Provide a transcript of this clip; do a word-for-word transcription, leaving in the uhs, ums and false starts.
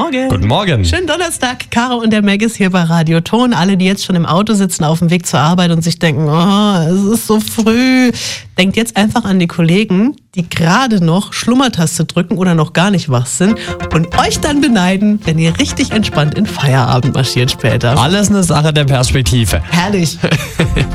Morgen. Guten Morgen. Schönen Donnerstag. Caro und der Meg ist hier bei Radio Ton. Alle, die jetzt schon im Auto sitzen auf dem Weg zur Arbeit und sich denken, oh, es ist so früh. Denkt jetzt einfach an die Kollegen, die gerade noch Schlummertaste drücken oder noch gar nicht wach sind und euch dann beneiden, wenn ihr richtig entspannt in Feierabend marschiert später. Alles eine Sache der Perspektive. Herrlich.